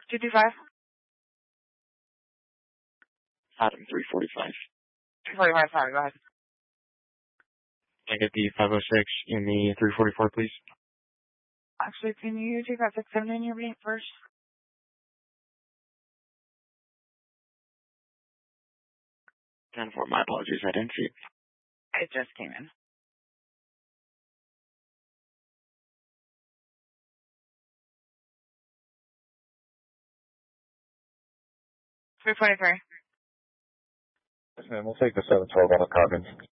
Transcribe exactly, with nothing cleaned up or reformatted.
two two five? Adam three forty-five. three forty-five, sorry, go ahead. Can I get the five oh six in the three forty-four, please? Actually, can you take that six seven in your meeting first? ten four, my apologies, I didn't see it. It just came in. three forty-three. Yes, ma'am. We'll take the seven twelve on the carbon.